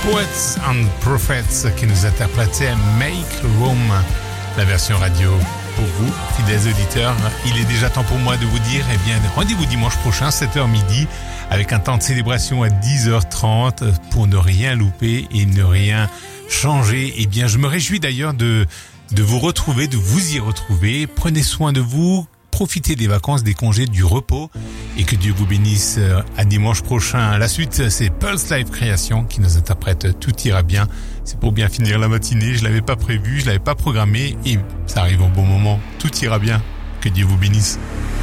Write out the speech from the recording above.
Poets and Prophets qui nous interprétait Make Room, la version radio. Pour vous, fidèles auditeurs, il est déjà temps pour moi de vous dire, rendez-vous dimanche prochain, 7h midi, avec un temps de célébration à 10h30 pour ne rien louper et ne rien changer. Je me réjouis d'ailleurs de vous retrouver, de vous y retrouver. Prenez soin de vous, profitez des vacances, des congés, du repos et que Dieu vous bénisse. À dimanche prochain. La suite, c'est Pulse Live Création qui nous interprète Tout ira bien. C'est pour bien finir la matinée. Je l'avais pas prévu, je l'avais pas programmé et ça arrive au bon moment. Tout ira bien. Que Dieu vous bénisse.